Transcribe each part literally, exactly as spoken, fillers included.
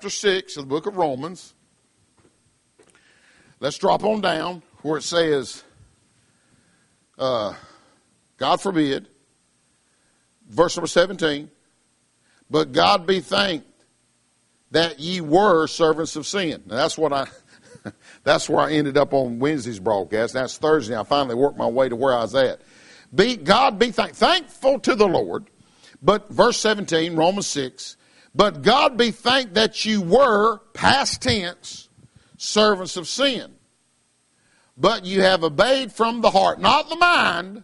chapter six of the book of Romans. Let's drop on down where it says, uh, God forbid, verse number seventeen, but God be thanked that ye were servants of sin. Now that's what I, that's where I ended up on Wednesday's broadcast. That's Thursday. I finally worked my way to where I was at. Be, God be thank, thankful to the Lord. But verse seventeen, Romans six, but God be thanked that you were, past tense, servants of sin. But you have obeyed from the heart, not the mind.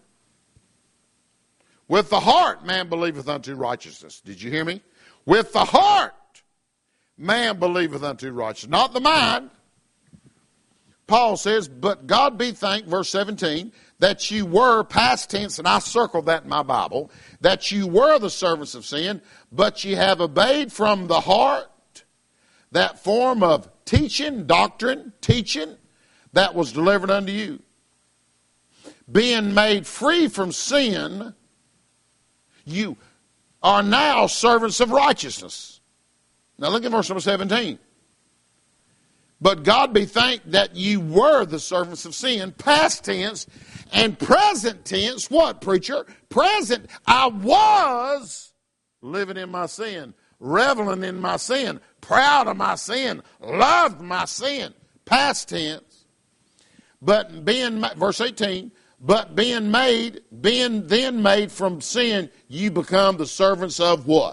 With the heart man believeth unto righteousness. Did you hear me? With the heart man believeth unto righteousness, not the mind. Paul says, but God be thanked, verse seventeen, that you were, past tense, and I circled that in my Bible, that you were the servants of sin, but you have obeyed from the heart that form of teaching, doctrine, teaching, that was delivered unto you. Being made free from sin, you are now servants of righteousness. Now look at verse number seventeen. But God be thanked that you were the servants of sin, past tense, and present tense, what, preacher? Present, I was living in my sin, reveling in my sin, proud of my sin, loved my sin, past tense. But being, verse eighteen, but being made, being then made from sin, you become the servants of what?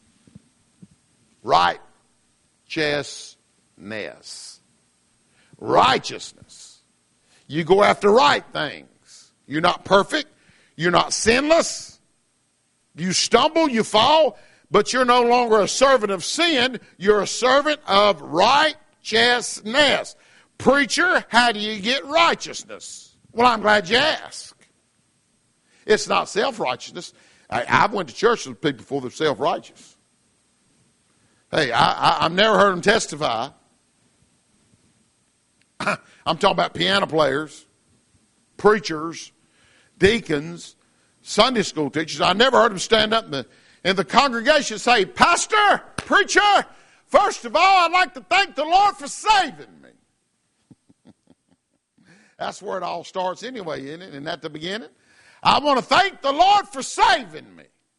Righteousness. Righteousness. You go after right things. You're not perfect. You're not sinless. You stumble, you fall, but you're no longer a servant of sin. You're a servant of righteousness. Preacher, how do you get righteousness? Well, I'm glad you asked. It's not self-righteousness. I, I've went to church with people before they're self-righteous. Hey, I, I, I've never heard them testify. I'm talking about piano players, preachers, deacons, Sunday school teachers. I never heard them stand up in the, in the congregation and say, Pastor, preacher, first of all, I'd like to thank the Lord for saving me. That's where it all starts anyway, isn't it? Isn't that the beginning? I want to thank the Lord for saving me.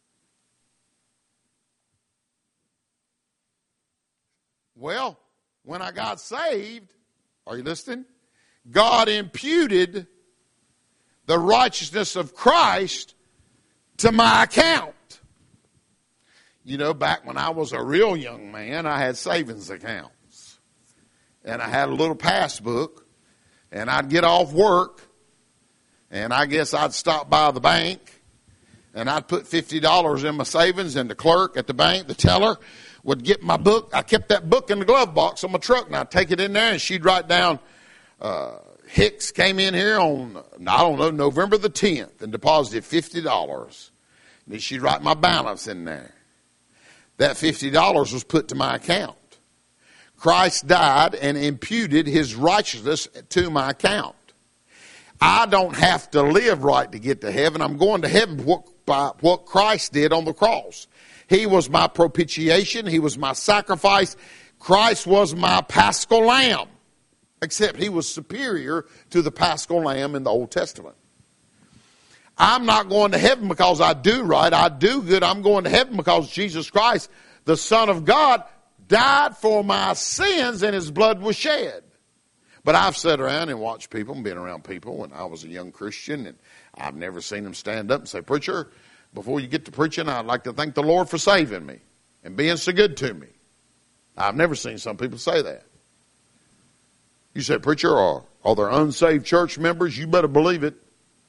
Well, when I got saved, are you listening? God imputed the righteousness of Christ to my account. You know, back when I was a real young man, I had savings accounts. And I had a little passbook. And I'd get off work, and I guess I'd stop by the bank, and I'd put fifty dollars in my savings, and the clerk at the bank, the teller, would get my book. I kept that book in the glove box on my truck, and I'd take it in there, and she'd write down, uh, Hicks came in here on, I don't know, November the tenth, and deposited fifty dollars. And then she'd write my balance in there. That fifty dollars was put to my account. Christ died and imputed his righteousness to my account. I don't have to live right to get to heaven. I'm going to heaven by what Christ did on the cross. He was my propitiation. He was my sacrifice. Christ was my paschal lamb. Except he was superior to the paschal lamb in the Old Testament. I'm not going to heaven because I do right. I do good. I'm going to heaven because Jesus Christ, the Son of God, died for my sins and his blood was shed. But I've sat around and watched people and been around people when I was a young Christian, and I've never seen them stand up and say, Preacher, before you get to preaching, I'd like to thank the Lord for saving me and being so good to me. I've never seen some people say that. You say, Preacher, are, are there unsaved church members? You better believe it.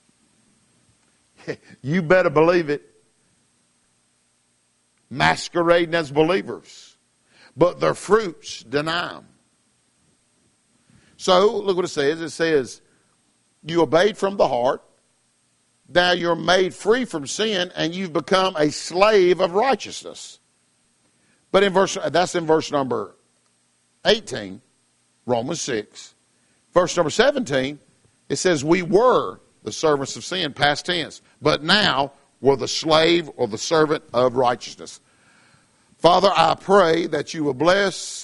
You better believe it. Masquerading as believers. But their fruits deny them. So, look what it says. It says, you obeyed from the heart. Now you're made free from sin, and you've become a slave of righteousness. But in verse, that's in verse number eighteen, Romans six. Verse number seventeen, it says, we were the servants of sin, past tense. But now we're the slave or the servant of righteousness. Father, I pray that you will bless